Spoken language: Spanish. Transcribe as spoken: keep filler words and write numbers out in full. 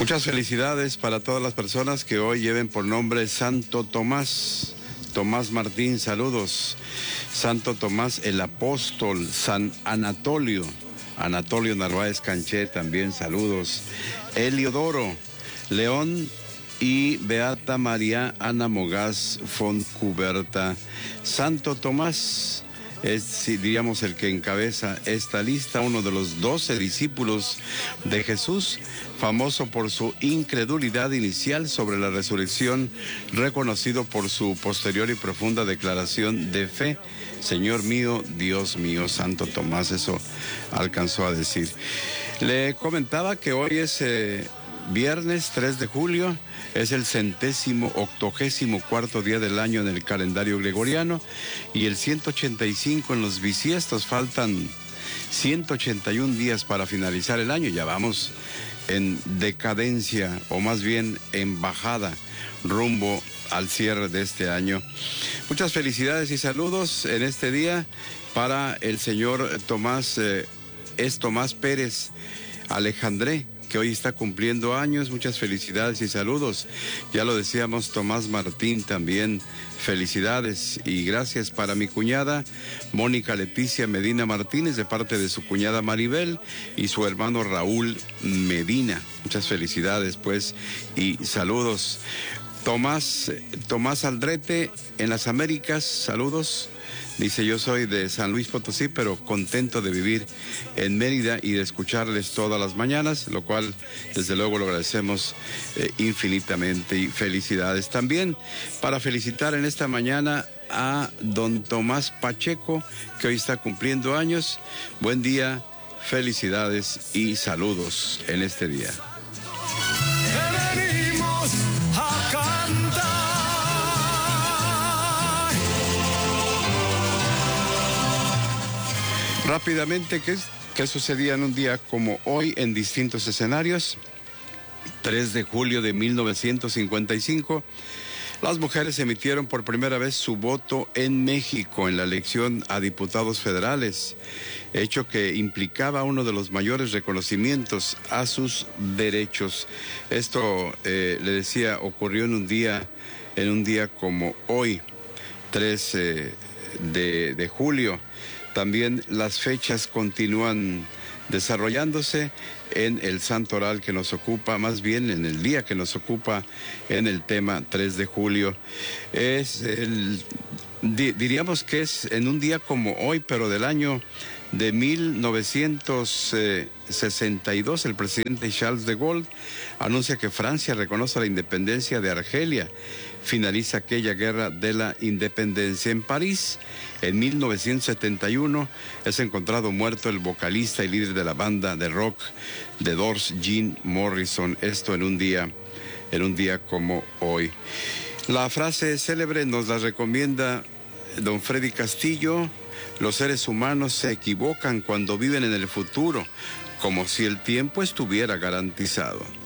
Muchas felicidades para todas las personas que hoy lleven por nombre Santo Tomás. Tomás Martín, saludos. Santo Tomás el Apóstol, San Anatolio, Anatolio Narváez Canché, también saludos. Heliodoro, León y Beata María Ana Mogás Foncuberta. Santo Tomás es, diríamos, el que encabeza esta lista, uno de los doce discípulos de Jesús, famoso por su incredulidad inicial sobre la resurrección, reconocido por su posterior y profunda declaración de fe. Señor mío, Dios mío, Santo Tomás, eso alcanzó a decir. Le comentaba que hoy es eh, viernes tres de julio, es el centésimo octogésimo cuarto día del año en el calendario gregoriano y el ciento ochenta y cinco en los bisiestos. Faltan ciento ochenta y un días para finalizar el año. Ya vamos en decadencia, o más bien en bajada, rumbo al cierre de este año. Muchas felicidades y saludos en este día para el señor Tomás, eh, es Tomás Pérez Alejandré, que hoy está cumpliendo años. Muchas felicidades y saludos. Ya lo decíamos, Tomás Martín también, felicidades y gracias para mi cuñada Mónica Leticia Medina Martínez, de parte de su cuñada Maribel y su hermano Raúl Medina. Muchas felicidades pues y saludos. Tomás, Tomás Aldrete en las Américas, saludos. Dice, yo soy de San Luis Potosí, pero contento de vivir en Mérida y de escucharles todas las mañanas, lo cual desde luego lo agradecemos eh, infinitamente y felicidades. También para felicitar en esta mañana a don Tomás Pacheco, que hoy está cumpliendo años. Buen día, felicidades y saludos en este día. Venimos a cantar. Rápidamente, ¿qué, ¿qué sucedía en un día como hoy en distintos escenarios? tres de julio de mil novecientos cincuenta y cinco, las mujeres emitieron por primera vez su voto en México en la elección a diputados federales, hecho que implicaba uno de los mayores reconocimientos a sus derechos. Esto, eh, le decía, ocurrió en un día, en un día como hoy, tres de julio. También las fechas continúan desarrollándose en el santoral que nos ocupa, más bien en el día que nos ocupa en el tema tres de julio. Es el, di, diríamos que es en un día como hoy, pero del año de mil novecientos sesenta y dos, el presidente Charles de Gaulle anuncia que Francia reconoce la independencia de Argelia. Finaliza aquella guerra de la independencia. En París, en mil novecientos setenta y uno, es encontrado muerto el vocalista y líder de la banda de rock The Doors, Jim Morrison. Esto en un día, en un día como hoy. La frase célebre nos la recomienda don Freddy Castillo: los seres humanos se equivocan cuando viven en el futuro, como si el tiempo estuviera garantizado.